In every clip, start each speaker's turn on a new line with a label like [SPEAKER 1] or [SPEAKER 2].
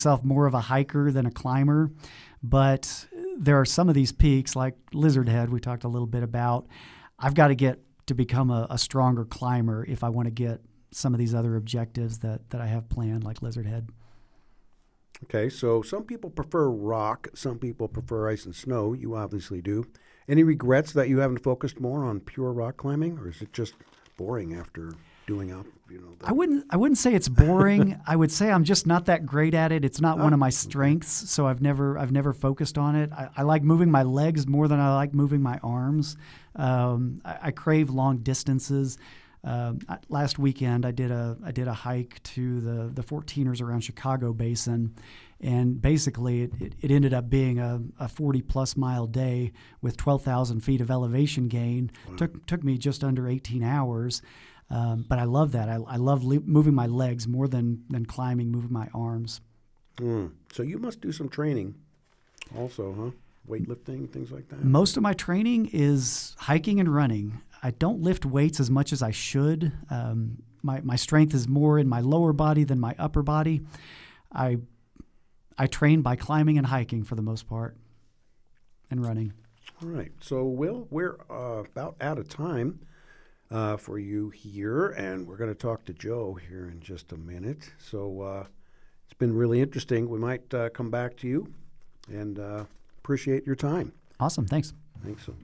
[SPEAKER 1] myself more of a hiker than a climber, but there are some of these peaks like Lizard Head we talked a little bit about. I've got to get to become a stronger climber if I want to get some of these other objectives that I have planned, like Lizard Head.
[SPEAKER 2] Okay, so some people prefer rock, some people prefer ice and snow. You obviously do. Any regrets that you haven't focused more on pure rock climbing, or is it just boring after doing up?
[SPEAKER 1] I wouldn't say it's boring. I would say I'm just not that great at it. It's not one of my strengths, so I've never focused on it. I like moving my legs more than I like moving my arms. I crave long distances. Last weekend I did a hike to the 14ers around Chicago Basin, and basically it ended up being a 40-plus mile day with 12,000 feet of elevation gain. Wow. Took me just under 18 hours. But I love that. I love moving my legs more than climbing, moving my arms.
[SPEAKER 2] So you must do some training also, huh? Weightlifting, things like that?
[SPEAKER 1] Most of my training is hiking and running. I don't lift weights as much as I should. My strength is more in my lower body than my upper body. I train by climbing and hiking for the most part, and running.
[SPEAKER 2] All right. So, Will, we're about out of time for you here, and we're going to talk to Joe here in just a minute. So it's been really interesting. We might come back to you, and appreciate your time.
[SPEAKER 1] Awesome. Thanks.
[SPEAKER 2] Thanks so much.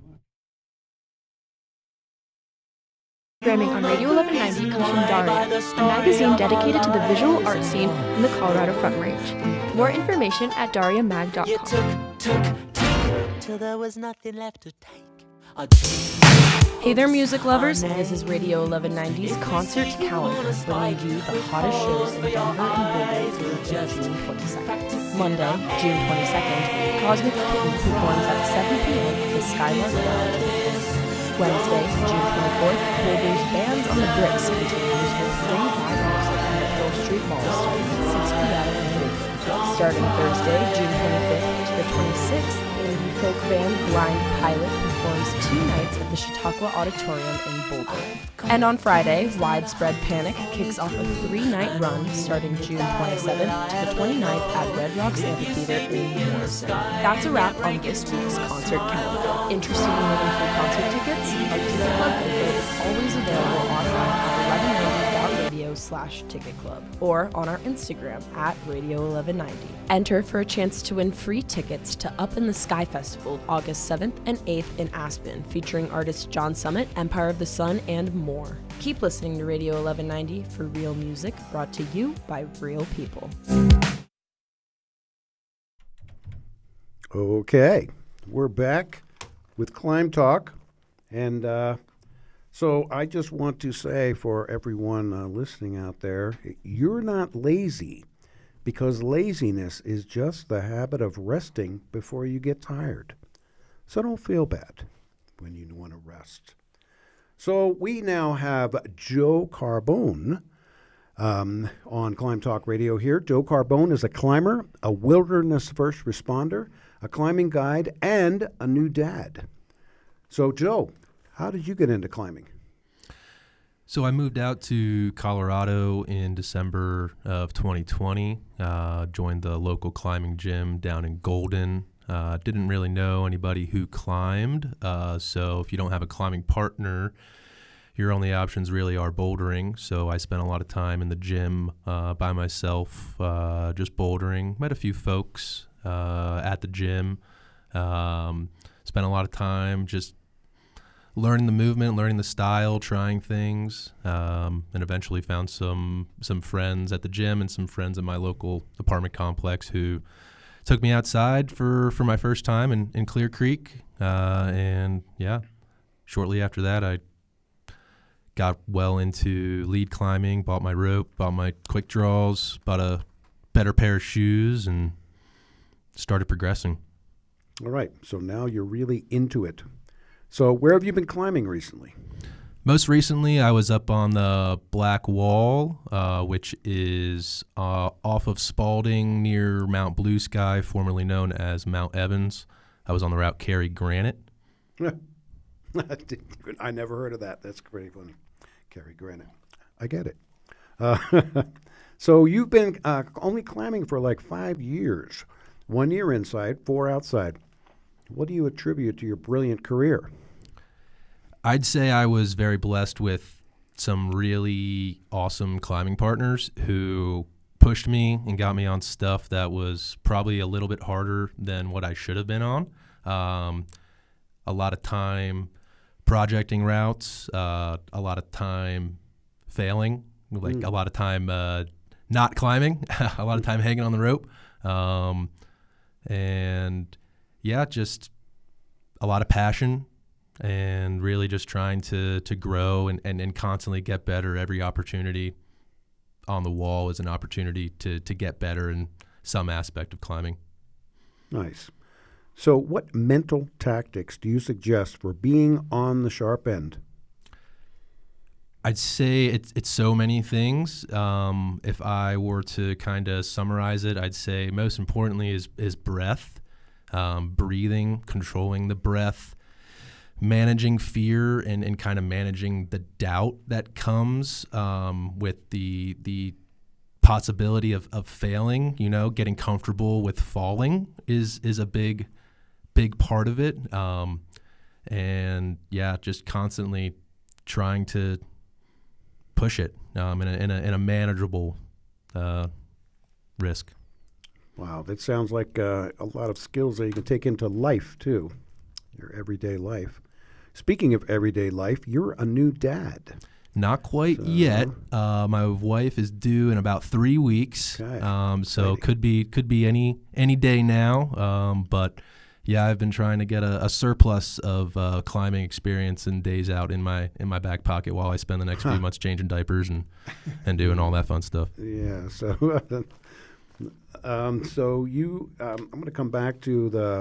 [SPEAKER 3] Programming on Radio 1190 comes from Daria, a magazine dedicated to the visual art scene in the Colorado Front Range. More information at dariamag.com.
[SPEAKER 4] Till there was nothing left to take.
[SPEAKER 3] Hey there, music lovers. This is Radio 1190's concert calendar, bringing you the hottest shows in Denver and Boulder through June 22nd. Monday, June 22nd, Cosmic Kitten performs at 7 p.m. at the Skylark Lounge. Wednesday, June 24th, Boulder's Bands on the Bricks continues with Ray Byers at the Pearl Street Mall starting at 6 p.m. Starting Thursday, June 25th to the 26th, indie folk band Blind Pilot performs 2 nights at the Chautauqua Auditorium in Boulder. And on Friday, Widespread Panic kicks off a 3-night run starting June 27th to the 29th at Red Rocks Amphitheater in Morrison. That's a wrap on this week's concert calendar. Interested in winning free concert tickets? Our Ticket Club info is always available online at 1190.radio/Ticket Club or on our Instagram at Radio 1190. Enter for a chance to win free tickets to Up in the Sky Festival August 7th and 8th in Aspen, featuring artists John Summit, Empire of the Sun, and more. Keep listening to Radio 1190 for real music brought to you by real people.
[SPEAKER 2] Okay, we're back with Climb Talk, and so I just want to say for everyone listening out there, you're not lazy, because laziness is just the habit of resting before you get tired. So don't feel bad when you want to rest. So we now have Joe Carbone on Climb Talk Radio here. Joe Carbone is a climber, a wilderness first responder, a climbing guide, and a new dad. So Joe, how did you get into climbing?
[SPEAKER 5] So I moved out to Colorado in December of 2020, joined the local climbing gym down in Golden. Didn't really know anybody who climbed, so if you don't have a climbing partner, your only options really are bouldering. So I spent a lot of time in the gym by myself, just bouldering. Met a few folks at the gym. Spent a lot of time just learning the movement, learning the style, trying things, and eventually found some friends at the gym and some friends at my local apartment complex who took me outside for my first time in Clear Creek. And yeah, shortly after that, I got well into lead climbing, bought my rope, bought my quick draws, bought a better pair of shoes, and started progressing.
[SPEAKER 2] All right, so now you're really into it. So where have you been climbing recently?
[SPEAKER 5] Most recently, I was up on the Black Wall, which is off of Spalding near Mount Blue Sky, formerly known as Mount Evans. I was on the route Cary Granite.
[SPEAKER 2] I never heard of that. That's pretty funny. Cary Granite. I get it. So you've been only climbing for like 5 years. 1 year inside, 4 outside. What do you attribute to your brilliant career?
[SPEAKER 5] I'd say I was very blessed with some really awesome climbing partners who pushed me and got me on stuff that was probably a little bit harder than what I should have been on. A lot of time projecting routes, a lot of time failing, like a lot of time not climbing, a lot of time hanging on the rope. And yeah, just a lot of passion and really just trying to grow and constantly get better. Every opportunity on the wall is an opportunity to get better in some aspect of climbing.
[SPEAKER 2] Nice. So what mental tactics do you suggest for being on the sharp end?
[SPEAKER 5] I'd say it's so many things. If I were to kind of summarize it, I'd say most importantly is breath, breathing, controlling the breath, managing fear and kind of managing the doubt that comes with the possibility of failing. You know, getting comfortable with falling is a big part of it. And yeah, just constantly trying to push it in a manageable risk.
[SPEAKER 2] Wow, that sounds like a lot of skills that you can take into life too, your everyday life. Speaking of everyday life, you're a new dad.
[SPEAKER 5] Not quite yet. My wife is due in about 3 weeks,
[SPEAKER 2] Okay.
[SPEAKER 5] so could be any day now. But yeah, I've been trying to get a surplus of climbing experience and days out in my back pocket while I spend the next few months changing diapers and doing all that fun stuff.
[SPEAKER 2] Yeah. So, so you, I'm going to come back to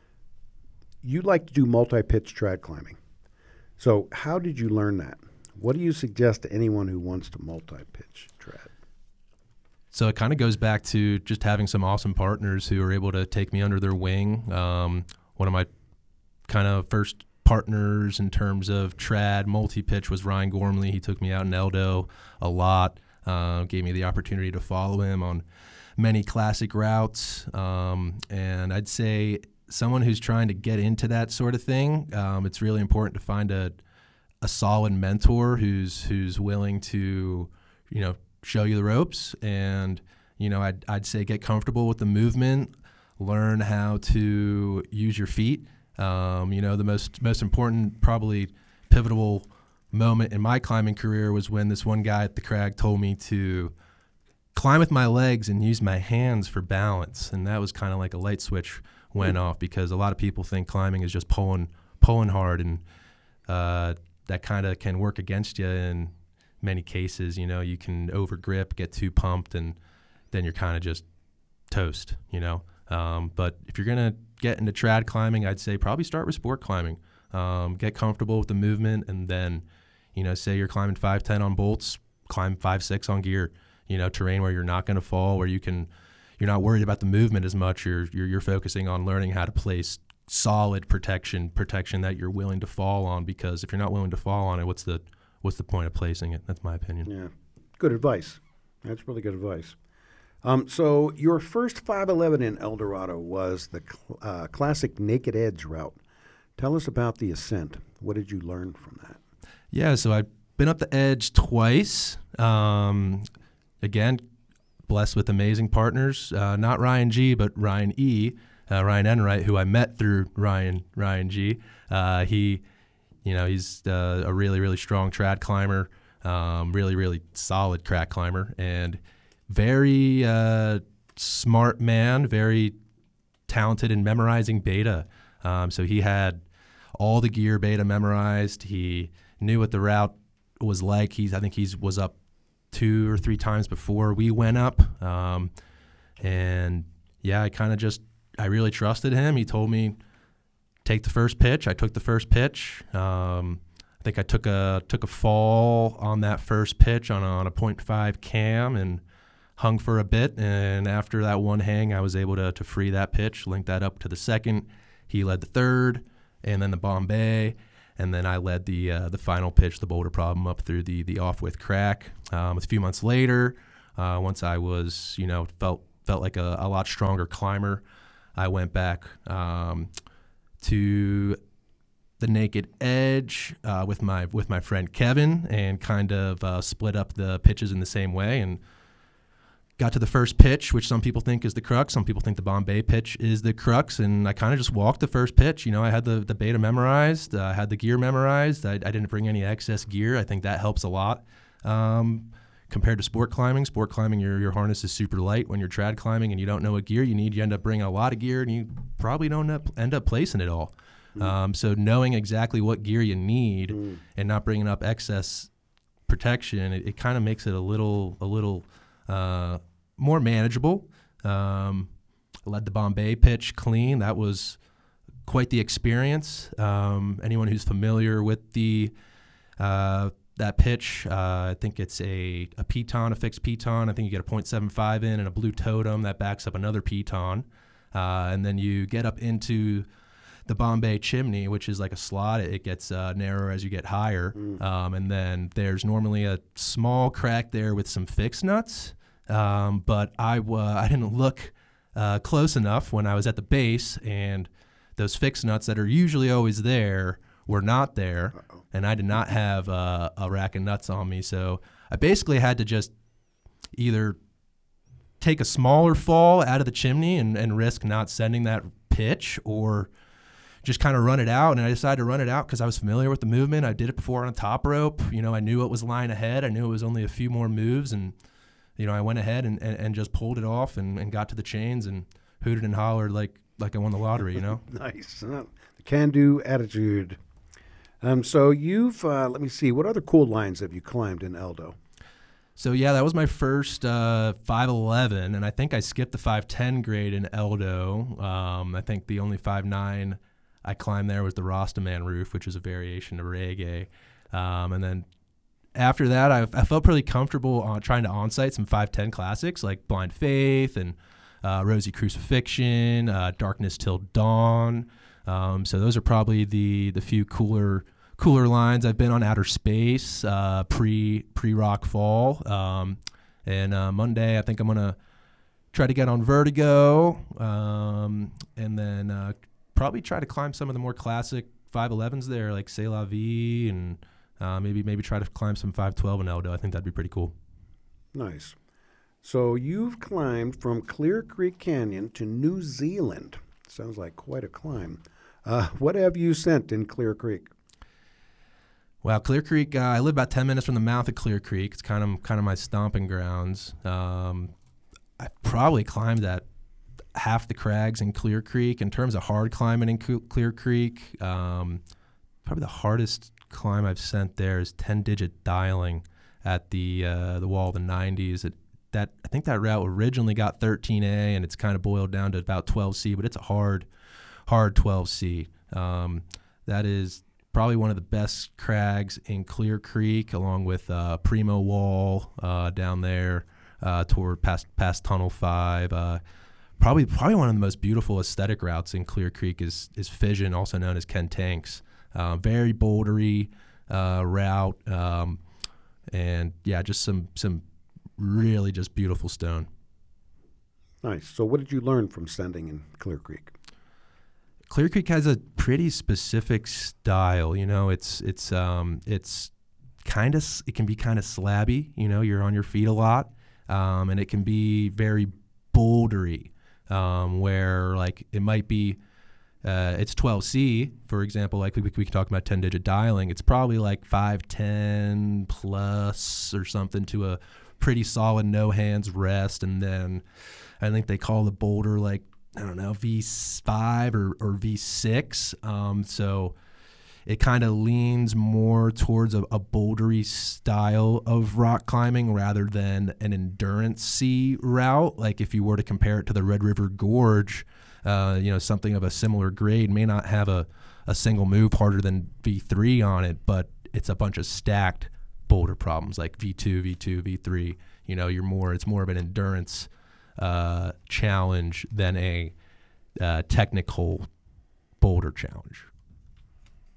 [SPEAKER 2] you like to do multi-pitch trad climbing. So how did you learn that? What do you suggest to anyone who wants to multi-pitch trad?
[SPEAKER 5] So it kind of goes back to just having some awesome partners who are able to take me under their wing. One of my kind of first partners in terms of trad multi-pitch was Ryan Gormley. He took me out in Eldo a lot, gave me the opportunity to follow him on many classic routes. And I'd say someone who's trying to get into that sort of thing, it's really important to find a solid mentor who's willing to, show you the ropes. And, I'd say get comfortable with the movement, learn how to use your feet. The most important, probably pivotal moment in my climbing career was when this one guy at the crag told me to climb with my legs and use my hands for balance. And that was kind of like a light switch went off, because a lot of people think climbing is just pulling hard, and that kind of can work against you in many cases. You can over grip, get too pumped, and then you're kind of just toast, But if you're going to get into trad climbing, I'd say probably start with sport climbing. Get comfortable with the movement, and then, say you're climbing 5'10" on bolts, climb 5'6" on gear, terrain where you're not going to fall, where you're not worried about the movement as much. You're focusing on learning how to place solid protection that you're willing to fall on, because if you're not willing to fall on it, what's the point of placing it? That's my opinion.
[SPEAKER 2] Yeah. Good advice. That's really good advice. So your first 511 in El Dorado was the classic Naked Edge route. Tell us about the ascent. What did you learn from that?
[SPEAKER 5] Yeah, so I've been up the edge twice. Again, blessed with amazing partners. Not Ryan G, but Ryan E. Ryan Enright, who I met through Ryan G. He's a really, really strong trad climber, really, really solid crack climber, and very smart man, very talented in memorizing beta. So he had all the gear beta memorized. He knew what the route was like. I think he was up 2 or 3 times before we went up. And yeah, I really trusted him. He told me, take the first pitch. I took the first pitch. I think I took a fall on that first pitch on a 0.5 cam and hung for a bit. And after that one hang, I was able to free that pitch, link that up to the second. He led the third, and then the Bombay, and then I led the final pitch, the boulder problem, up through the off-width crack. A few months later, Once I was, felt like a lot stronger climber, I went back to the Naked Edge with my friend Kevin, and kind of split up the pitches in the same way, and got to the first pitch, which some people think is the crux. Some people think the Bombay pitch is the crux, and I kind of just walked the first pitch. I had the beta memorized, I had the gear memorized. I didn't bring any excess gear. I think that helps a lot compared to sport climbing. Sport climbing, your harness is super light. When you're trad climbing and you don't know what gear you need, you end up bringing a lot of gear, and you probably don't end up placing it all. So knowing exactly what gear you need and not bringing up excess protection, it kind of makes it a little more manageable. Led the Bombay pitch clean. That was quite the experience. Anyone who's familiar with that pitch, I think it's a piton, a fixed piton. I think you get a .75 in and a blue totem that backs up another piton. And then you get up into the Bombay chimney, which is like a slot. It gets narrower as you get higher. And then there's normally a small crack there with some fixed nuts. But I didn't look close enough when I was at the base, and those fixed nuts that are usually always there were not there. And I did not have a rack of nuts on me. So I basically had to just either take a smaller fall out of the chimney and risk not sending that pitch, or just kind of run it out. And I decided to run it out because I was familiar with the movement. I did it before on a top rope. I knew what was lying ahead. I knew it was only a few more moves, and I went ahead and just pulled it off and got to the chains and hooted and hollered like I won the lottery.
[SPEAKER 2] Nice. The can-do attitude. So you've let me see, what other cool lines have you climbed in Eldo?
[SPEAKER 5] So yeah, that was my first 511, and I think I skipped the 510 grade in Eldo. I think the only 5.9 I climbed there was the Rastaman roof, which is a variation of reggae. And then after that, I felt pretty comfortable on trying to on-site some 510 classics like Blind Faith and Rosy Crucifixion, Darkness Till Dawn. So those are probably the few cooler lines. I've been on Outer Space, pre-Rock Fall. And Monday, I think I'm going to try to get on Vertigo, and then probably try to climb some of the more classic 511s there, like C'est La Vie, and maybe try to climb some 512 in Eldo. I think that'd be pretty cool.
[SPEAKER 2] Nice. So you've climbed from Clear Creek Canyon to New Zealand. Sounds like quite a climb. What have you sent in Clear Creek?
[SPEAKER 5] Well, Clear Creek, I live about 10 minutes from the mouth of Clear Creek. It's kind of my stomping grounds. I probably climbed at half the crags in Clear Creek. In terms of hard climbing in Clear Creek, probably the hardest climb I've sent there is 10-digit dialing at the wall of the 90s. I think that route originally got 13A, and it's kind of boiled down to about 12C, but it's a hard 12C. That is probably one of the best crags in Clear Creek, along with Primo Wall down there toward past Tunnel 5. Probably one of the most beautiful aesthetic routes in Clear Creek is Fission, also known as Ken Tanks. Very bouldery route, and yeah, just some really just beautiful stone.
[SPEAKER 2] Nice. So what did you learn from sending in Clear Creek?
[SPEAKER 5] Clear Creek has a pretty specific style. It's kind of, it can be kind of slabby. You're on your feet a lot, and it can be very bouldery, where like it might be, it's 12C, for example, like we can talk about 10-digit dialing. It's probably like 510 plus or something to a pretty solid no hands rest, and then I think they call the boulder like, I don't know, V5 or V6. So it kind of leans more towards a bouldery style of rock climbing rather than an endurance-y route. Like if you were to compare it to the Red River Gorge, something of a similar grade may not have a single move harder than V3 on it, but it's a bunch of stacked boulder problems like V2, V3. It's more of an endurance challenge than a technical boulder challenge.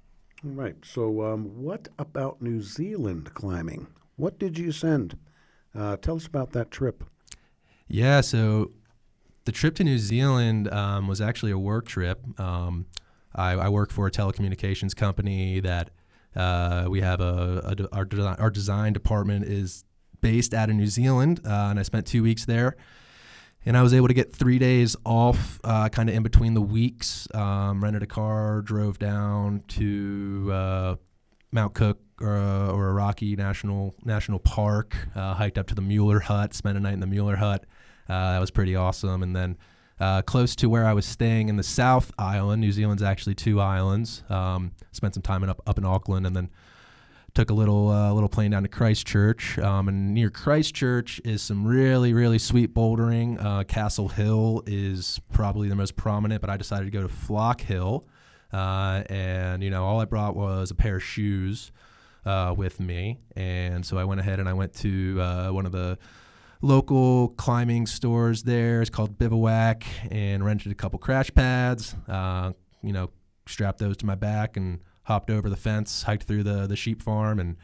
[SPEAKER 2] All right. So what about New Zealand climbing? What did you send Tell us about that trip.
[SPEAKER 5] Yeah, so the trip to New Zealand was actually a work trip. I work for a telecommunications company that we have our design department is based out of New Zealand, and I spent 2 weeks there. And I was able to get 3 days off kind of in between the weeks, rented a car, drove down to Mount Cook or Rocky National Park, hiked up to the Mueller Hut, spent a night in the Mueller Hut. That was pretty awesome. And then close to where I was staying in the South Island, New Zealand's actually 2 islands, spent some time up in Auckland, and then took a little plane down to Christchurch. And near Christchurch is some really, really sweet bouldering. Castle Hill is probably the most prominent, but I decided to go to Flock Hill. And, all I brought was a pair of shoes with me. And so I went ahead and I went to one of the local climbing stores there. It's called Bivouac, and rented a couple crash pads, strapped those to my back and hopped over the fence, hiked through the sheep farm, and,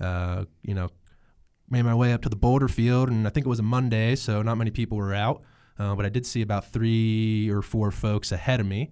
[SPEAKER 5] made my way up to the boulder field. And I think it was a Monday, so not many people were out. But I did see about 3 or 4 folks ahead of me.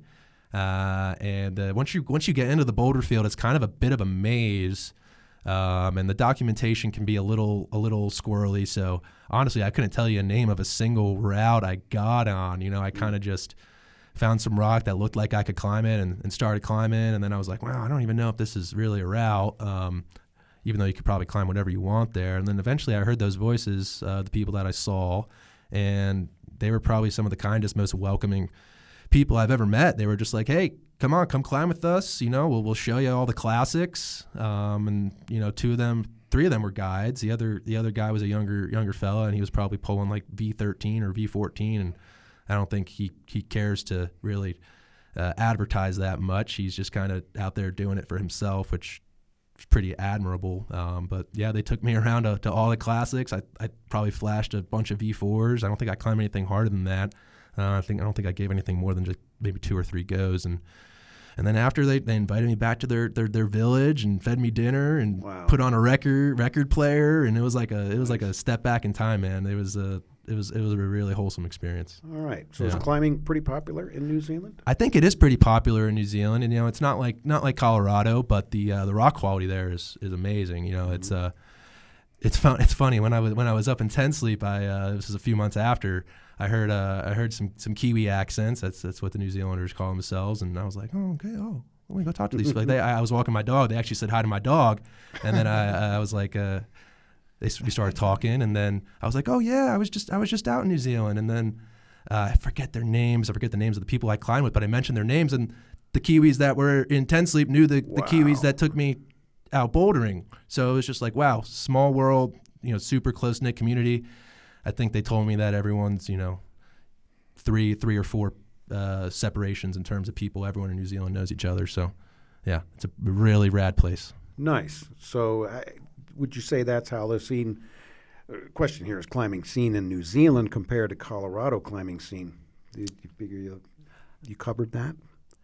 [SPEAKER 5] And once you get into the boulder field, it's kind of a bit of a maze. And the documentation can be a little squirrely. So honestly, I couldn't tell you a name of a single route I got on. I kind of just found some rock that looked like I could climb it and started climbing. And then I was like, wow, I don't even know if this is really a route, even though you could probably climb whatever you want there. And then eventually I heard those voices, the people that I saw, and they were probably some of the kindest, most welcoming people I've ever met. They were just like, hey, come on, come climb with us. We'll show you all the classics. And 3 of them were guides. The other guy was a younger fella, and he was probably pulling like V13 or V14. And I don't think he cares to really advertise that much. He's just kind of out there doing it for himself, which is pretty admirable. But yeah, they took me around to all the classics. I probably flashed a bunch of V4s. I don't think I climbed anything harder than that. I don't think I gave anything more than just maybe 2 or 3 goes. And then after they invited me back to their village and fed me dinner and put on a record player, and it was like a step back in time, man. It was a really wholesome experience.
[SPEAKER 2] All right. So is climbing pretty popular in New Zealand?
[SPEAKER 5] I think it is pretty popular in New Zealand, and it's not like Colorado, but the rock quality there is amazing. It's funny when I was up in Tent Sleep. This was a few months after. I heard some Kiwi accents. That's what the New Zealanders call themselves, and I was like, oh, okay, let me go talk to these. I was walking my dog. They actually said hi to my dog, and then I was like, we started talking, and then I was like, oh yeah, I was just out in New Zealand, and then I forget their names. I forget the names of the people I climbed with, but I mentioned their names, and the Kiwis that were in Tent Sleep knew the Kiwis that took me out bouldering. So it was just like, wow, small world, super close knit community. I think they told me that everyone's, 3 or 4 separations in terms of people. Everyone in New Zealand knows each other. So, yeah, it's a really rad place.
[SPEAKER 2] Nice. So would you say that's how the scene, question here is climbing scene in New Zealand compared to Colorado climbing scene? Do you figure you covered that?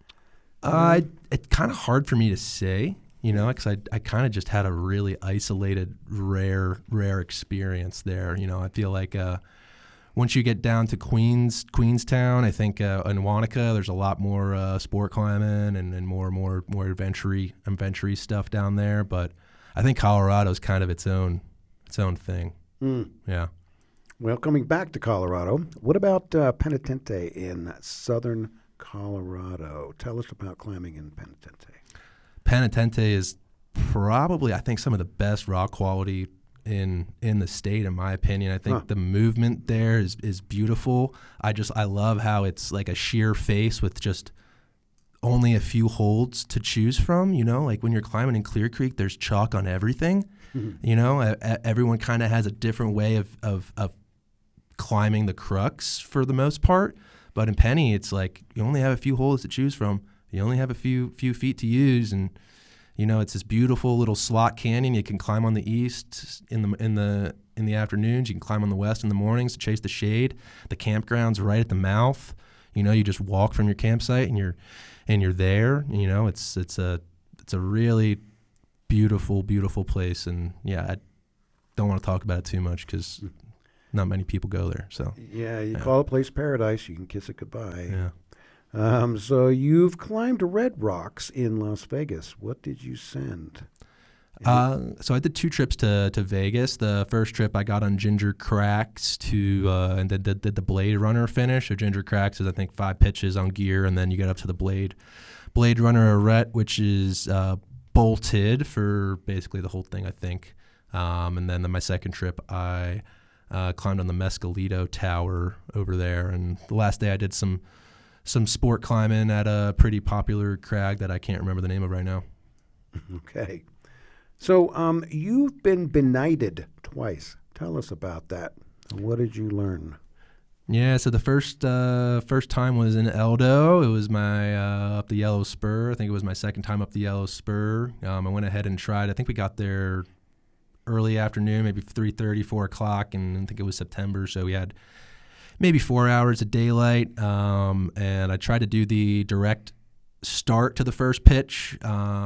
[SPEAKER 5] It's kind of hard for me to say. Because I kind of just had a really isolated, rare experience there. I feel like once you get down to Queenstown, I think in Wanaka, there's a lot more sport climbing and more adventure stuff down there. But I think Colorado's kind of its own thing. Yeah.
[SPEAKER 2] Well, coming back to Colorado, what about Penitente in southern Colorado? Tell us about climbing in Penitente.
[SPEAKER 5] Penitente is probably, I think, some of the best rock quality in the state, in my opinion. I think the movement there is beautiful. I love how it's like a sheer face with just only a few holds to choose from. Like when you're climbing in Clear Creek, there's chalk on everything. Everyone kind of has a different way of climbing the crux for the most part. But in Penny, it's like you only have a few holds to choose from. You only have a few feet to use, and it's this beautiful little slot canyon. You can climb on the east in the afternoons. You can climb on the west in the mornings to chase the shade. The campground's right at the mouth. You just walk from your campsite and you're there. It's a really beautiful place, and yeah, don't want to talk about it too much because not many people go there. So
[SPEAKER 2] Yeah, you call a place paradise, you can kiss it goodbye.
[SPEAKER 5] yeah.
[SPEAKER 2] So you've climbed Red Rocks in Las Vegas. What did you send?
[SPEAKER 5] So I did 2 trips to Vegas. The first trip I got on Ginger Cracks and then did the Blade Runner finish. So Ginger Cracks is I think 5 pitches on gear, and then you get up to the Blade Runner Arete, which is bolted for basically the whole thing, I think. And then my second trip I climbed on the Mescalito Tower over there, and the last day I did some sport climbing at a pretty popular crag that I can't remember the name of right now.
[SPEAKER 2] Okay. So you've been benighted twice. Tell us about that. What did you learn?
[SPEAKER 5] Yeah, so the first time was in Eldo. It was my up the Yellow Spur. I think it was my second time up the Yellow Spur. I went ahead and tried. I think we got there early afternoon, maybe 3:30, 4 o'clock, and I think it was September, so we had maybe 4 hours of daylight. And I tried to do the direct start to the first pitch,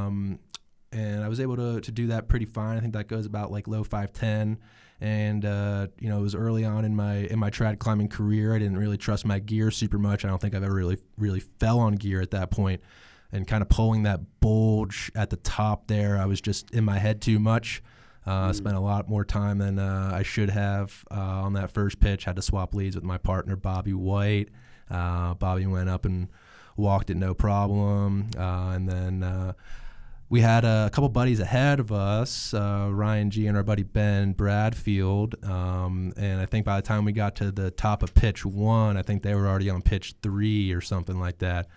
[SPEAKER 5] and I was able to do that pretty fine. I think that goes about like low 510. And it was early on in my trad climbing career. I didn't really trust my gear super much. I don't think I've ever really fell on gear at that point. And kind of pulling that bulge at the top there, I was just in my head too much. Spent a lot more time than I should have on that first pitch. Had to swap leads with my partner, Bobby White. Bobby went up and walked it no problem. And then we had a couple buddies ahead of us, Ryan G and our buddy Ben Bradfield. And I think by the time we got to the top of pitch 1, I think they were already on pitch 3 or something like that.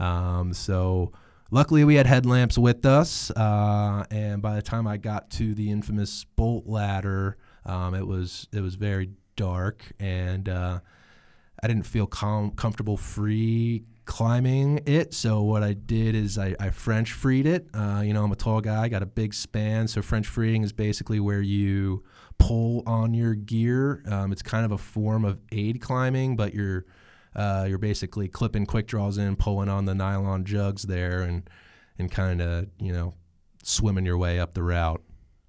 [SPEAKER 5] So luckily we had headlamps with us. And by the time I got to the infamous bolt ladder, it was very dark, and I didn't feel comfortable free climbing it. So what I did is I French freed it. I'm a tall guy, got a big span. So French freeing is basically where you pull on your gear. It's kind of a form of aid climbing, but you're basically clipping quick draws in, pulling on the nylon jugs there, and kind of swimming your way up the route.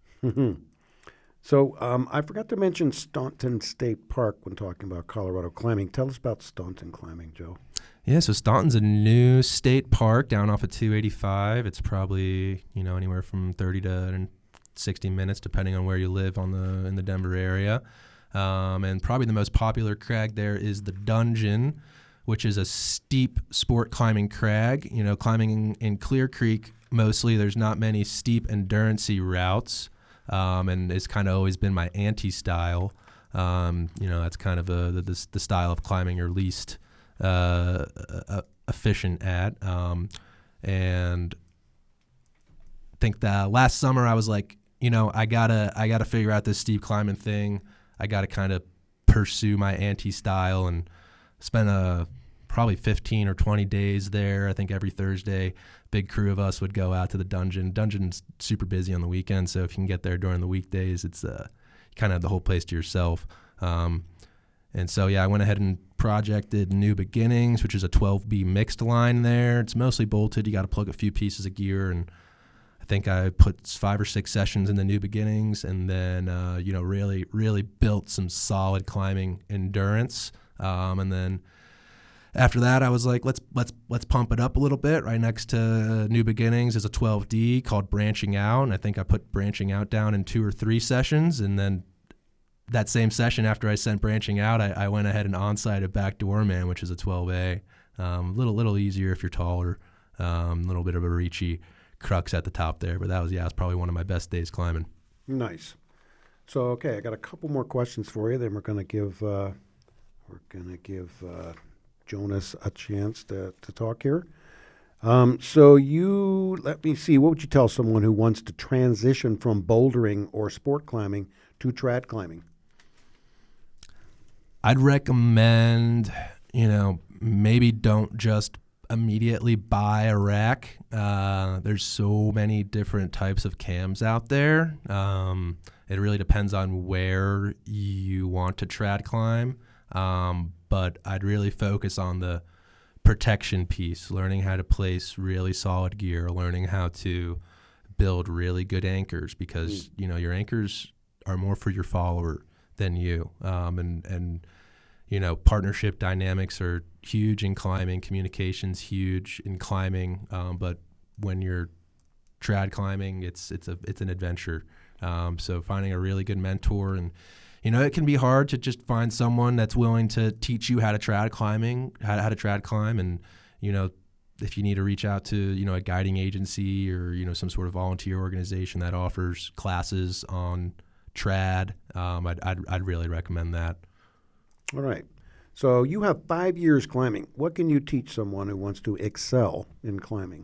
[SPEAKER 2] So I forgot to mention Staunton State Park when talking about Colorado climbing. Tell us about Staunton climbing, Joe.
[SPEAKER 5] Yeah, so Staunton's a new state park down off of 285. It's probably anywhere from 30 to 60 minutes, depending on where you live in the Denver area. And probably the most popular crag there is the Dungeon, which is a steep sport climbing crag. Climbing in Clear Creek mostly, there's not many steep endurance-y routes, and it's kind of always been my anti-style. That's kind of the style of climbing you're least efficient at. And I think that last summer I was like, I gotta figure out this steep climbing thing. I gotta kind of pursue my anti-style, and spent probably 15 or 20 days there. I think every Thursday, big crew of us would go out to the Dungeon. Dungeon's super busy on the weekends, so if you can get there during the weekdays, it's you kind of have the whole place to yourself. And so, I went ahead and projected New Beginnings, which is a 12B mixed line there. It's mostly bolted. You got to plug a few pieces of gear, and I think I put 5 or 6 sessions in the New Beginnings, and then really built some solid climbing endurance. And then after that, I was like, let's pump it up a little bit. Right next to New Beginnings is a 12D called Branching Out, and I think I put Branching Out down in 2 or 3 sessions, and then that same session after I sent Branching Out, I went ahead and on-sighted Backdoor Man, which is a 12A. Little easier if you're taller. Little bit of a reachy crux at the top there, but that was probably one of my best days climbing.
[SPEAKER 2] Nice. So okay, I got a couple more questions for you. Then we're gonna give Jonas a chance to talk here. So let me see. What would you tell someone who wants to transition from bouldering or sport climbing to trad climbing?
[SPEAKER 5] I'd recommend, maybe don't just immediately buy a rack. There's so many different types of cams out there. It really depends on where you want to trad climb. But I'd really focus on the protection piece, learning how to place really solid gear, learning how to build really good anchors, because, your anchors are more for your follower than you. And partnership dynamics are huge in climbing. Communication's huge in climbing. But when you're trad climbing, it's an adventure. So finding a really good mentor, and it can be hard to just find someone that's willing to teach you how to trad climb, and if you need to reach out to a guiding agency or some sort of volunteer organization that offers classes on trad, I'd really recommend that.
[SPEAKER 2] All right. So you have 5 years climbing. What can you teach someone who wants to excel in climbing?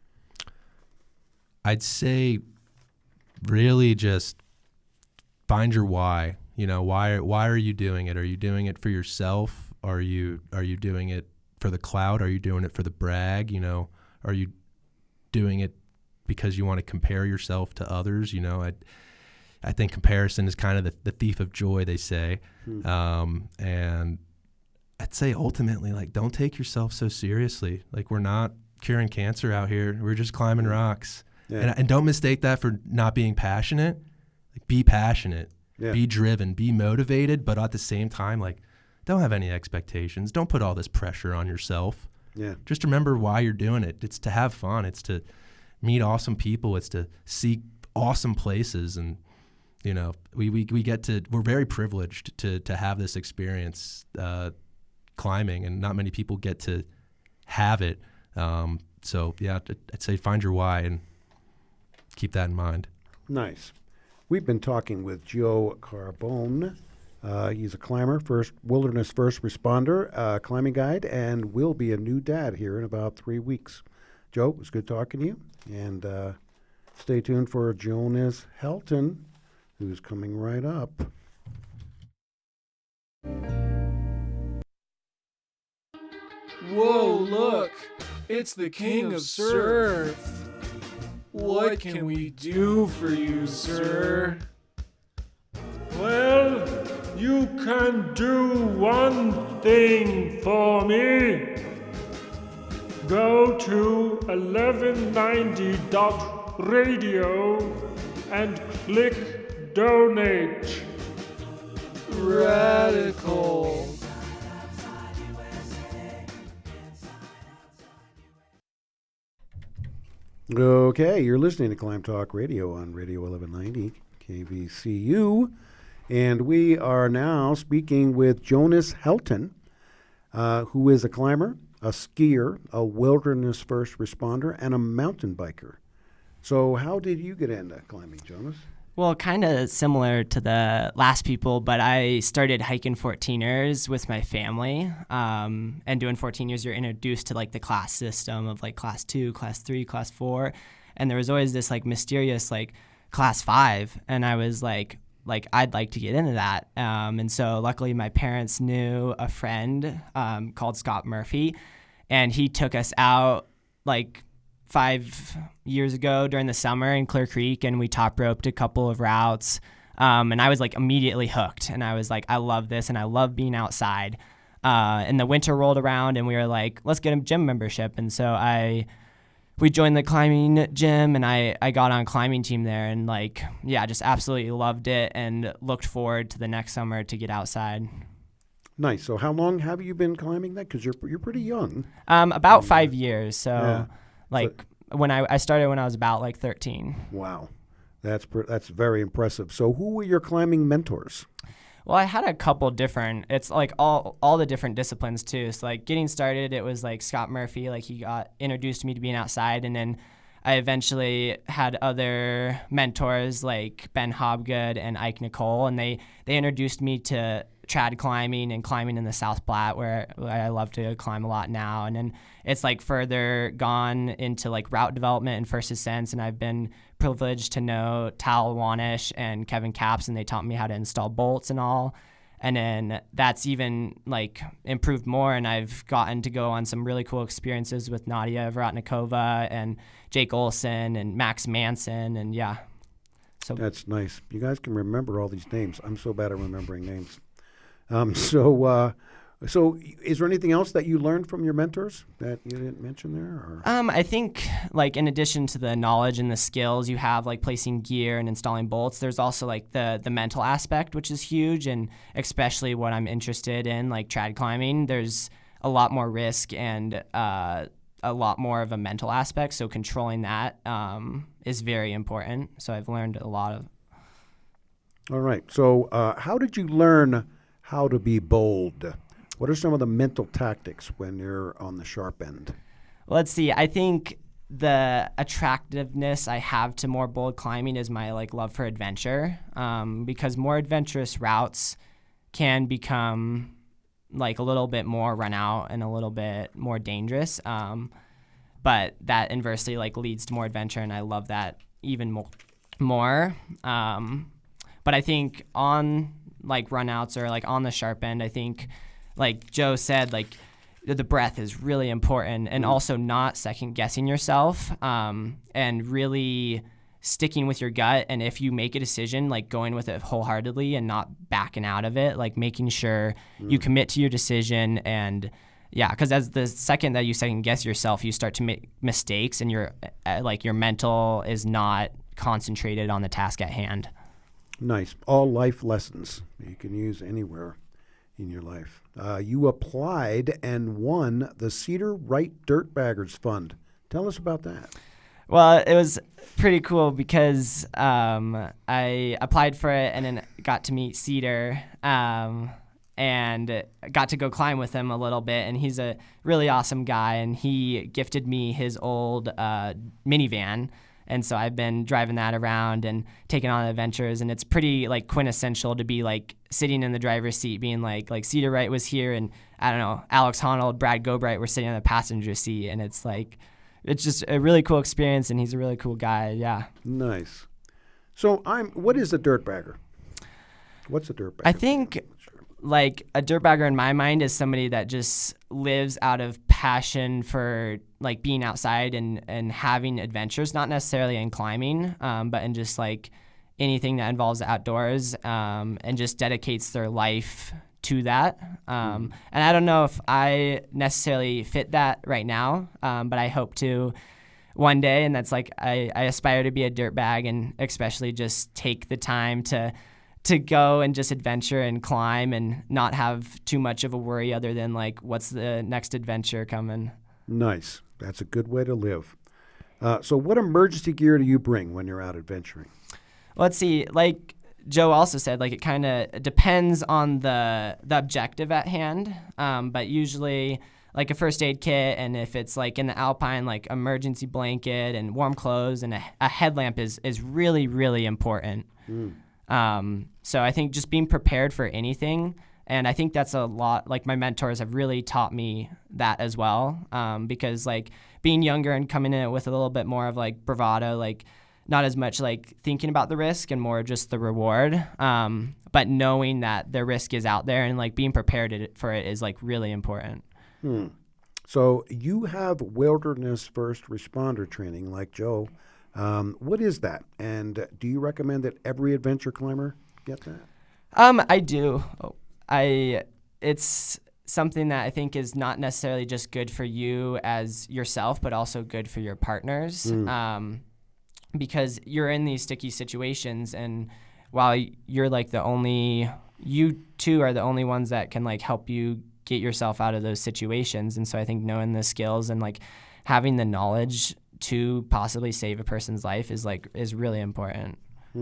[SPEAKER 5] I'd say really just find your why. Why are you doing it? Are you doing it for yourself? Are you doing it for the clout? Are you doing it for the brag? Are you doing it because you want to compare yourself to others? I think comparison is kind of the thief of joy, they say. And I'd say ultimately, don't take yourself so seriously. We're not curing cancer out here. We're just climbing rocks. Yeah. And don't mistake that for not being passionate. Be passionate, be driven, be motivated, but at the same time, don't have any expectations. Don't put all this pressure on yourself. Yeah. Just remember why you're doing it. It's to have fun. It's to meet awesome people. It's to see awesome places. And, we're very privileged to have this experience climbing, and not many people get to have it. So, I'd say find your why and keep that in mind.
[SPEAKER 2] Nice. We've been talking with Joe Carbone. He's a climber, wilderness first responder, climbing guide, and will be a new dad here in about 3 weeks. Joe, it was good talking to you. And stay tuned for Jonas Helton, who's coming right up.
[SPEAKER 6] Whoa, look! It's the King of Surf! What can we do for you, sir?
[SPEAKER 7] Well, you can do one thing for me. Go to 1190.radio and click donate.
[SPEAKER 6] Radical.
[SPEAKER 2] Okay, you're listening to Climb Talk Radio on Radio 1190 KVCU, and we are now speaking with Jonas Helton, who is a climber, a skier, a wilderness first responder, and a mountain biker. So how did you get into climbing, Jonas?
[SPEAKER 8] Well, kind of similar to the last people, but I started hiking 14ers with my family. And doing 14ers, you're introduced to the class system of class 2, class 3, class 4. And there was always this mysterious class 5. And I was I'd like to get into that. And so luckily my parents knew a friend called Scott Murphy, and he took us out 5 years ago during the summer in Clear Creek, and we top roped a couple of routes. And I was immediately hooked, and I was I love this, and I love being outside. And the winter rolled around, and we were let's get a gym membership. And so we joined the climbing gym, and I got on climbing team there, and just absolutely loved it and looked forward to the next summer to get outside.
[SPEAKER 2] Nice. So how long have you been climbing that? Because you're pretty young.
[SPEAKER 8] About 5 years. So when I started when I was about 13.
[SPEAKER 2] Wow, that's very impressive. So who were your climbing mentors?
[SPEAKER 8] Well, I had a couple different. It's all the different disciplines too. So getting started, it was Scott Murphy. He got introduced me to being outside, and then I eventually had other mentors like Ben Hobgood and Ike Nicole, and they introduced me to trad climbing and climbing in the South Platte, where I love to climb a lot now. And then it's further gone into route development and first ascents, and I've been privileged to know Tal Wanish and Kevin Capps, and they taught me how to install bolts and all. And then that's even improved more, and I've gotten to go on some really cool experiences with Nadia Vratnikova and Jake Olson and Max Manson, and yeah. So
[SPEAKER 2] that's nice. You guys can remember all these names. I'm so bad at remembering names. So So, is there anything else that you learned from your mentors that you didn't mention there? Or?
[SPEAKER 8] I think, like, in addition to the knowledge and the skills you have, like placing gear and installing bolts, there's also like the mental aspect, which is huge, and especially what I'm interested in, like trad climbing. There's a lot more risk and a lot more of a mental aspect, so controlling that is very important. So I've learned a lot of.
[SPEAKER 2] All right. So, how did you learn how to be bold? What are some of the mental tactics when you're on the sharp end?
[SPEAKER 8] Let's see. I think the attractiveness I have to more bold climbing is my like love for adventure, because more adventurous routes can become like a little bit more run out and a little bit more dangerous. But that inversely like leads to more adventure, and I love that even more. But I think on like runouts or like on the sharp end, I think, like Joe said, like the breath is really important, and also not second guessing yourself, and really sticking with your gut. And if you make a decision, like going with it wholeheartedly and not backing out of it, like making sure you commit to your decision. And yeah, because as the second that you second guess yourself, you start to make mistakes, and your mental is not concentrated on the task at hand.
[SPEAKER 2] Nice. All life lessons you can use anywhere in your life. You applied and won the Cedar Wright Dirtbaggers Fund. Tell us about that.
[SPEAKER 8] Well, it was pretty cool because I applied for it and then got to meet Cedar and got to go climb with him a little bit. And he's a really awesome guy, and he gifted me his old minivan. And so I've been driving that around and taking on adventures, and it's pretty like quintessential to be like sitting in the driver's seat, being like Cedar Wright was here, and I don't know, Alex Honnold, Brad Gobright were sitting on the passenger seat, and it's just a really cool experience, and he's a really cool guy. Yeah.
[SPEAKER 2] Nice. So what is a dirtbagger? What's a dirtbagger?
[SPEAKER 8] I think like a dirtbagger in my mind is somebody that just lives out of passion for like being outside and having adventures, not necessarily in climbing, but in just like anything that involves the outdoors, and just dedicates their life to that. And I don't know if I necessarily fit that right now, but I hope to one day. And that's like, I aspire to be a dirtbag, and especially just take the time to go and just adventure and climb and not have too much of a worry other than like, what's the next adventure coming?
[SPEAKER 2] Nice. That's a good way to live. So what emergency gear do you bring when you're out adventuring?
[SPEAKER 8] Let's see. Like Joe also said, like it kind of depends on the objective at hand. But usually like a first aid kit, and if it's like in the alpine, like emergency blanket and warm clothes and a headlamp is really, really important. So I think just being prepared for anything, and I think that's a lot, like my mentors have really taught me that as well, because like being younger and coming in with a little bit more of like bravado, like not as much like thinking about the risk and more just the reward, but knowing that the risk is out there and like being prepared for it is like really important.
[SPEAKER 2] So you have wilderness first responder training like Joe. What is that? And do you recommend that every adventure climber get that?
[SPEAKER 8] I do. It's something that I think is not necessarily just good for you as yourself, but also good for your partners. Because you're in these sticky situations, and while you're like you two are the only ones that can like help you get yourself out of those situations. And so I think knowing the skills and like having the knowledge to possibly save a person's life is really important.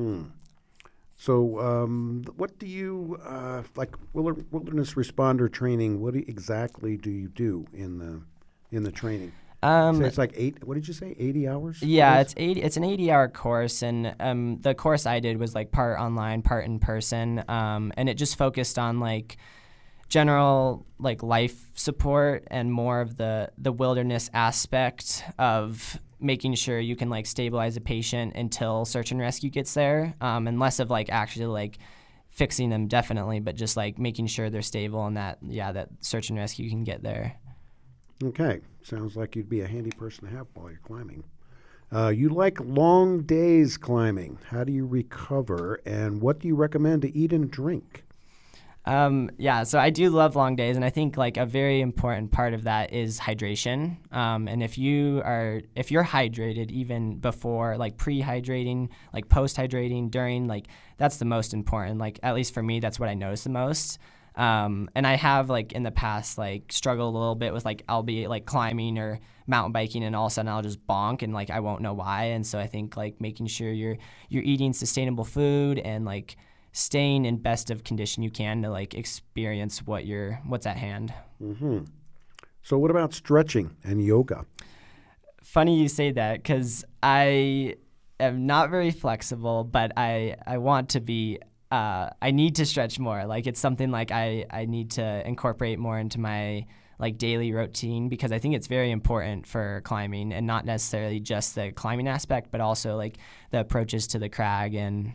[SPEAKER 2] So what do you, like wilderness responder training, what exactly do you do in the training? So it's like what did you say, 80 hours?
[SPEAKER 8] Yeah, it's an 80-hour course, and the course I did was like part online, part in person, and it just focused on like general like life support and more of the wilderness aspect of making sure you can like stabilize a patient until search and rescue gets there, and less of like actually like fixing them definitely, but just like making sure they're stable and that search and rescue can get there.
[SPEAKER 2] Okay, sounds like you'd be a handy person to have while you're climbing. You like long days climbing. How do you recover, and what do you recommend to eat and drink?
[SPEAKER 8] Yeah, so I do love long days, and I think like a very important part of that is hydration. And if you're hydrated even before, like pre-hydrating, like post-hydrating, during, like that's the most important. Like at least for me, that's what I notice the most. And I have like in the past like struggled a little bit with like I'll be like climbing or mountain biking, and all of a sudden I'll just bonk and like I won't know why. And so I think like making sure you're eating sustainable food and like staying in best of condition you can to like experience what's at hand.
[SPEAKER 2] Mm-hmm. So what about stretching and yoga?
[SPEAKER 8] Funny you say that, because I am not very flexible, but I want to be. I need to stretch more. Like it's something like I need to incorporate more into my like daily routine, because I think it's very important for climbing, and not necessarily just the climbing aspect, but also like the approaches to the crag and.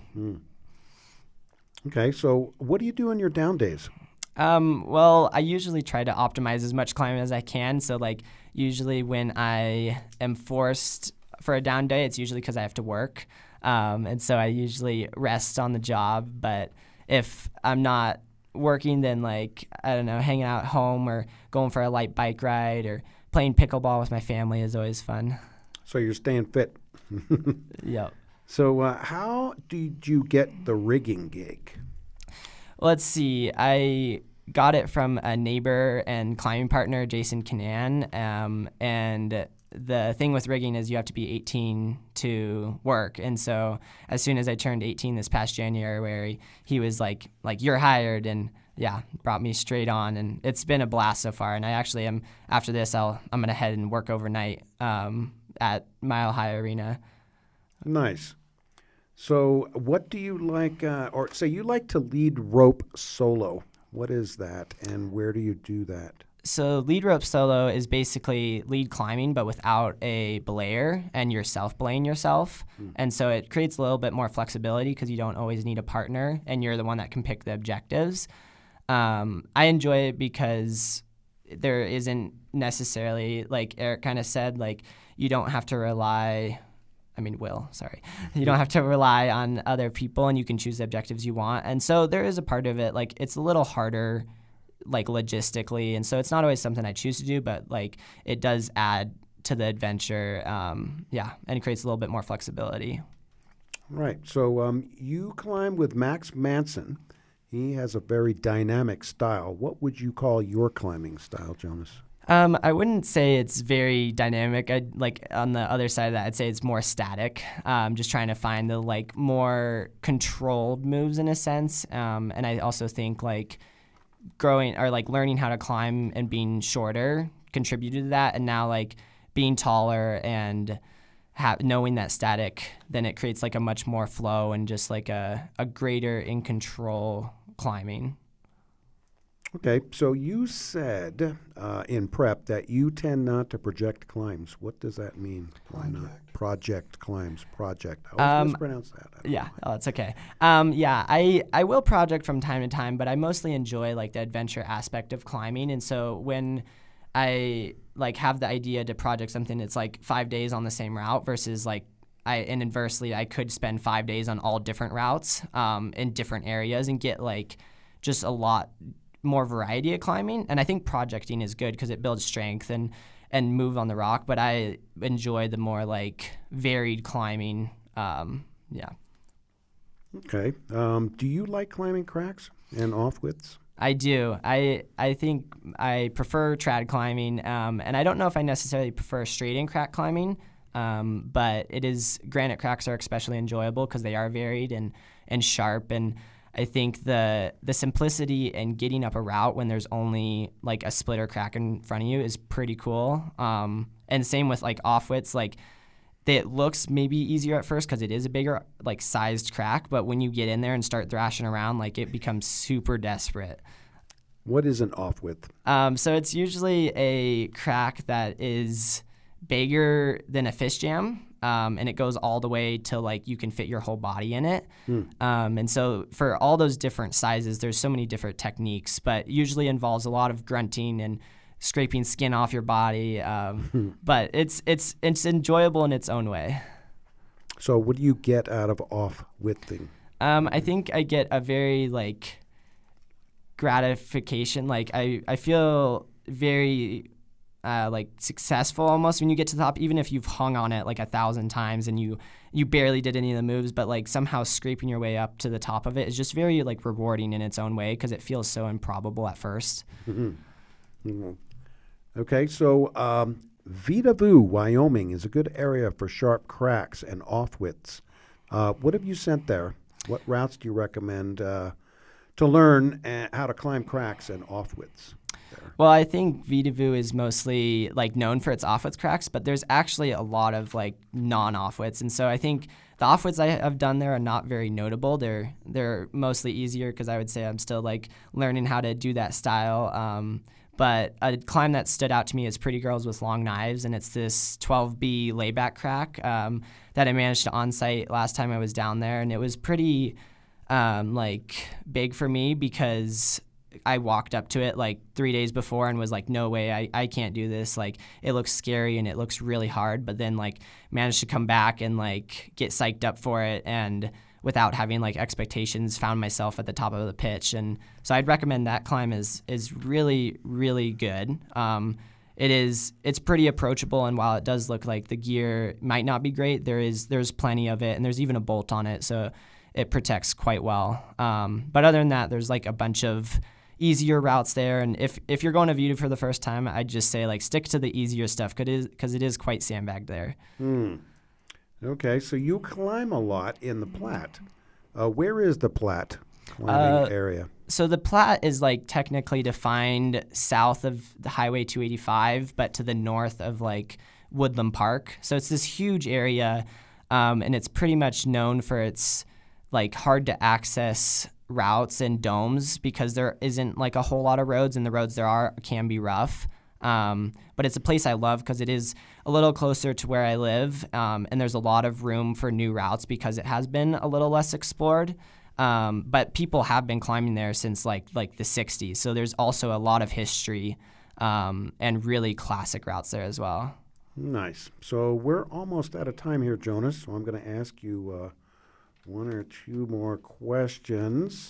[SPEAKER 2] Okay, so what do you do on your down days?
[SPEAKER 8] Well, I usually try to optimize as much climbing as I can. So like usually when I am forced for a down day, it's usually because I have to work. And so I usually rest on the job. But if I'm not working, then like, I don't know, hanging out at home or going for a light bike ride or playing pickleball with my family is always fun.
[SPEAKER 2] So you're staying fit.
[SPEAKER 8] Yep.
[SPEAKER 2] So how did you get the rigging gig?
[SPEAKER 8] Let's see. I got it from a neighbor and climbing partner, Jason Canan. And the thing with rigging is you have to be 18 to work. And so as soon as I turned 18 this past January, he was like you're hired, and yeah, brought me straight on. And it's been a blast so far. And I actually am, after this, I'm going to head and work overnight at Mile High Arena.
[SPEAKER 2] Nice. So what do you like, or say you like to lead rope solo. What is that, and where do you do that?
[SPEAKER 8] So lead rope solo is basically lead climbing, but without a belayer, and you're self-belaying yourself. And so it creates a little bit more flexibility because you don't always need a partner, and you're the one that can pick the objectives. I enjoy it because there isn't necessarily, like Eric kind of said, like you don't have to rely... You don't have to rely on other people, and you can choose the objectives you want. And so there is a part of it, like it's a little harder, like logistically. And so it's not always something I choose to do, but like it does add to the adventure. And it creates a little bit more flexibility.
[SPEAKER 2] Right. So you climb with Max Manson. He has a very dynamic style. What would you call your climbing style, Jonas?
[SPEAKER 8] I wouldn't say it's very dynamic. On the other side of that, I'd say it's more static. Just trying to find the like more controlled moves in a sense. And I also think like growing or like learning how to climb and being shorter contributed to that. And now like being taller and knowing that static, then it creates like a much more flow and just like a greater in control climbing.
[SPEAKER 2] Okay, so you said in prep that you tend not to project climbs. What does that mean? Why not? Project climbs. Project. I always mispronounce that.
[SPEAKER 8] It's okay. I will project from time to time, but I mostly enjoy like the adventure aspect of climbing. And so when I like have the idea to project something, it's like 5 days on the same route versus like and inversely, I could spend 5 days on all different routes in different areas and get like just a lot more variety of climbing. And I think projecting is good because it builds strength and move on the rock, but I enjoy the more like varied climbing.
[SPEAKER 2] Okay. Do you like climbing cracks and off-widths?
[SPEAKER 8] I do. I think I prefer trad climbing, and I don't know if I necessarily prefer straight-in crack climbing, but granite cracks are especially enjoyable because they are varied and sharp. And I think the simplicity in getting up a route when there's only like a split or crack in front of you is pretty cool. And same with like off-widths, like it looks maybe easier at first because it is a bigger like sized crack, but when you get in there and start thrashing around, like it becomes super desperate.
[SPEAKER 2] What is an off-width?
[SPEAKER 8] So it's usually a crack that is bigger than a fish jam. And it goes all the way till like you can fit your whole body in it. And so for all those different sizes, there's so many different techniques, but usually involves a lot of grunting and scraping skin off your body. But it's enjoyable in its own way.
[SPEAKER 2] So what do you get out of off-widthing?
[SPEAKER 8] I think I get a very like gratification. Like I feel very like successful almost when you get to the top, even if you've hung on it like 1,000 times and you barely did any of the moves, but like somehow scraping your way up to the top of it is just very like rewarding in its own way because it feels so improbable at first.
[SPEAKER 2] Okay, so Vita Vu, Wyoming is a good area for sharp cracks and off-wits. What have you sent there? What routes do you recommend to learn how to climb cracks and off-wits?
[SPEAKER 8] Well, I think Vita Vu is mostly like known for its off-wits cracks, but there's actually a lot of like non-off-wits, and so I think the off-wits I have done there are not very notable. They're mostly easier because I would say I'm still like learning how to do that style. But a climb that stood out to me is Pretty Girls with Long Knives, and it's this 12B layback crack that I managed to on-site last time I was down there, and it was pretty like big for me because I walked up to it like 3 days before and was like, no way, I can't do this. Like, it looks scary and it looks really hard, but then like managed to come back and like get psyched up for it, and without having like expectations, found myself at the top of the pitch. And so I'd recommend that climb is really, really good. It's pretty approachable, and while it does look like the gear might not be great, there's plenty of it, and there's even a bolt on it, so it protects quite well. But other than that, there's like a bunch of easier routes there, and if you're going to Vita for the first time, I'd just say like stick to the easier stuff because it is quite sandbagged there.
[SPEAKER 2] Okay, so you climb a lot in the Platte. Where is the Platte climbing area?
[SPEAKER 8] So the Platte is like technically defined south of the Highway 285, but to the north of like Woodland Park. So it's this huge area, and it's pretty much known for its like hard to access routes and domes because there isn't like a whole lot of roads, and the roads there are can be rough. But it's a place I love because it is a little closer to where I live, and there's a lot of room for new routes because it has been a little less explored. But people have been climbing there since like the 60s, so there's also a lot of history and really classic routes there as well.
[SPEAKER 2] Nice. So we're almost out of time here, Jonas, so I'm going to ask you one or two more questions.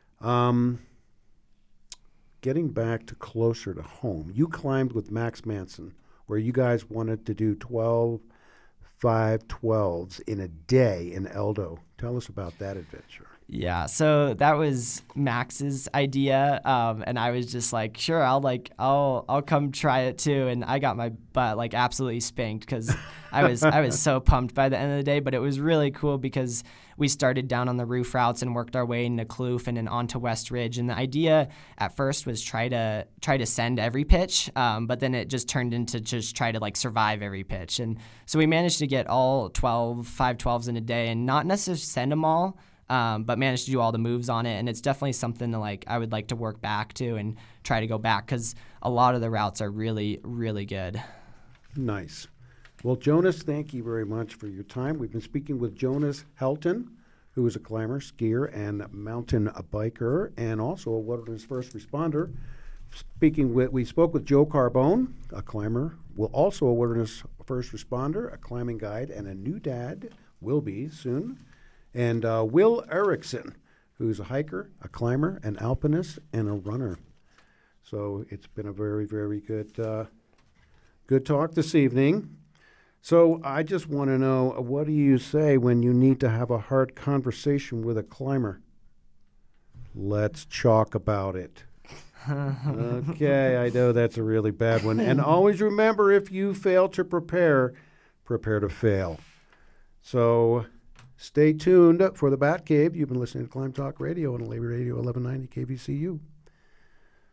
[SPEAKER 2] Getting back to closer to home, you climbed with Max Manson, where you guys wanted to do 12 512s in a day in Eldo. Tell us about that adventure.
[SPEAKER 8] Yeah, so that was Max's idea, and I was just like, sure, I'll come try it too, and I got my butt like absolutely spanked because I was so pumped by the end of the day. But it was really cool because we started down on the roof routes and worked our way into Kloof and then onto West Ridge. And the idea at first was try to send every pitch, but then it just turned into just try to like survive every pitch. And so we managed to get all 512s in a day, and not necessarily send them all. But managed to do all the moves on it, and it's definitely something that I would like to work back to and try to go back because a lot of the routes are really, really good.
[SPEAKER 2] Nice. Well, Jonas, thank you very much for your time. We've been speaking with Jonas Helton, who is a climber, skier, and mountain biker, and also a wilderness first responder. We spoke with Joe Carbone, a climber, also a wilderness first responder, a climbing guide, and a new dad, will be soon. And Will Erickson, who's a hiker, a climber, an alpinist, and a runner. So it's been a very, very good talk this evening. So I just want to know, what do you say when you need to have a hard conversation with a climber? Let's talk about it. Okay, I know that's a really bad one. And always remember, if you fail to prepare to fail. So stay tuned for the Bat Cave. You've been listening to Climb Talk Radio on Labor Radio 1190 KVCU.